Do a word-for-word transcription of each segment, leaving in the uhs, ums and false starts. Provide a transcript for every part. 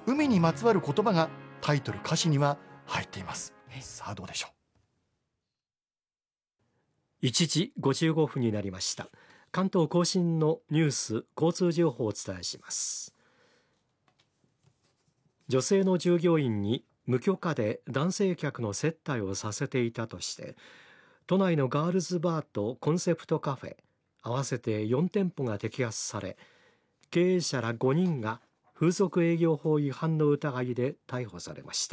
海にまつわる言葉がタイトル歌詞には入っています。さあどうでしょう。いちじごじゅうごふんになりました。関東甲信のニュース交通情報をお伝えします。女性の従業員に無許可で男性客の接待をさせていたとして都内のガールズバーとコンセプトカフェ合わせてよん店舗が摘発され、経営者らごにんが風俗営業法違反の疑いで逮捕されました。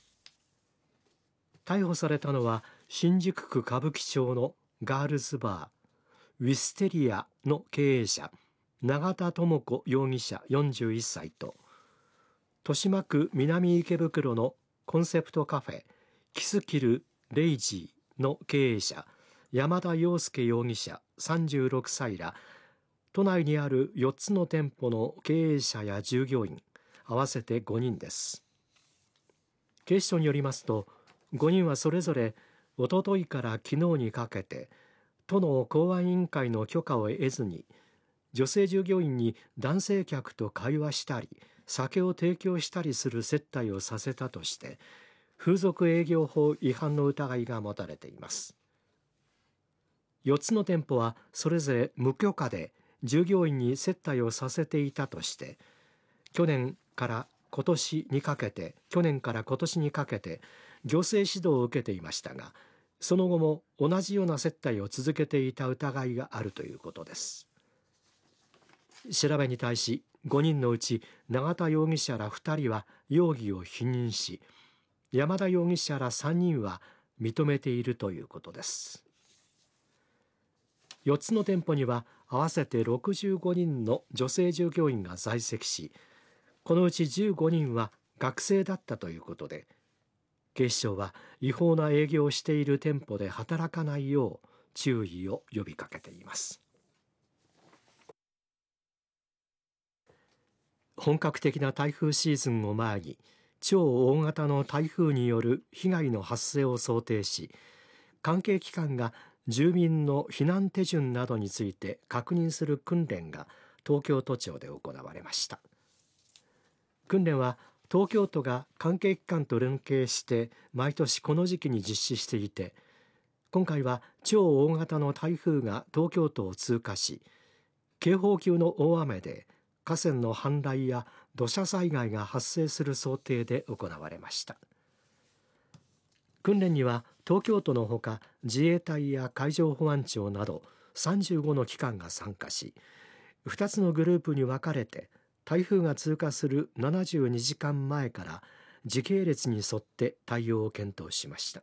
逮捕されたのは新宿区歌舞伎町のガールズバーウィステリアの経営者永田智子容疑者よんじゅういっさいと、豊島区南池袋のコンセプトカフェキスキルレイジーの経営者山田洋介容疑者さんじゅうろくさいら都内にあるよっつの店舗の経営者や従業員合わせてごにんです。警視庁によりますと、ごにんはそれぞれおとといから昨日にかけて都の公安委員会の許可を得ずに女性従業員に男性客と会話したり酒を提供したりする接待をさせたとして風俗営業法違反の疑いが持たれています。よっつの店舗はそれぞれ無許可で従業員に接待をさせていたとして去年から今年にかけて去年から今年にかけて行政指導を受けていましたが、その後も同じような接待を続けていた疑いがあるということです。調べに対しごにんのうち永田容疑者らふたりは容疑を否認し、山田容疑者らさんにんは認めているということです。よっつの店舗には合わせてろくじゅうごにんの女性従業員が在籍し、このうちじゅうごにんは学生だったということで、警視庁は違法な営業をしている店舗で働かないよう注意を呼びかけています。本格的な台風シーズンを前に超大型の台風による被害の発生を想定し、関係機関が住民の避難手順などについて確認する訓練が東京都庁で行われました。訓練は東京都が関係機関と連携して毎年この時期に実施していて、今回は超大型の台風が東京都を通過し、警報級の大雨で河川の氾濫や土砂災害が発生する想定で行われました。訓練には東京都のほか自衛隊や海上保安庁などさんじゅうごの機関が参加し、ふたつのグループに分かれて台風が通過するななじゅうにじかんまえから時系列に沿って対応を検討しました。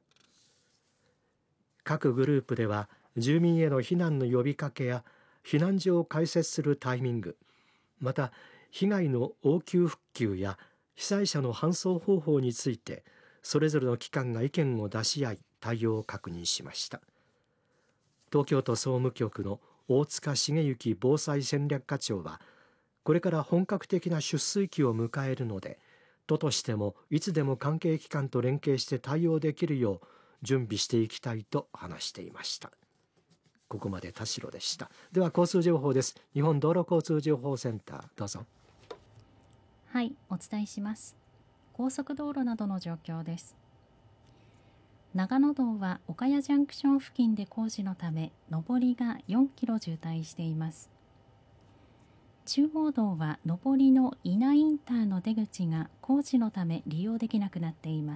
各グループでは住民への避難の呼びかけや避難所を開設するタイミング、また被害の応急復旧や被災者の搬送方法についてそれぞれの機関が意見を出し合い対応を確認しました。東京都総務局の大塚茂之防災戦略課長は、これから本格的な出水期を迎えるので都としてもいつでも関係機関と連携して対応できるよう準備していきたいと話していました。ここまで田代でした。では交通情報です。日本道路交通情報センター、どうぞ。 はい、お伝えします。高速道路などの状況です。長野道は岡谷ジャンクション付近で工事のため上りがよんキロ渋滞しています。中央道は上りの伊那インターの出口が工事のため利用できなくなっています。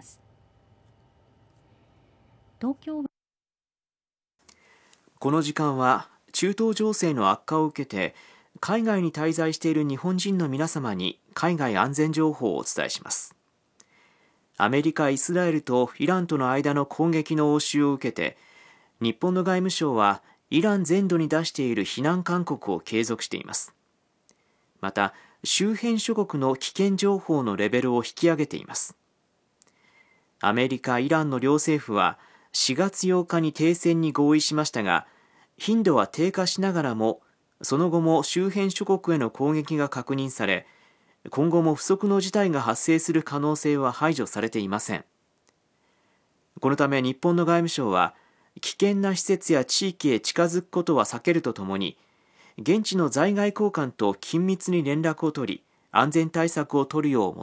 東京はこの時間は中東情勢の悪化を受けて海外に滞在している日本人の皆様に海外安全情報をお伝えします。アメリカ、イスラエルとイランとの間の攻撃の応酬を受けて日本の外務省はイラン全土に出している非難勧告を継続しています。また周辺諸国の危険情報のレベルを引き上げています。アメリカ、イランの両政府はしがつようかに停戦に合意しましたが、頻度は低下しながらもその後も周辺諸国への攻撃が確認され、今後も不測の事態が発生する可能性は排除されていません。このため日本の外務省は危険な施設や地域へ近づくことは避けるとともに、現地の在外公館と緊密に連絡を取り安全対策を取るよう求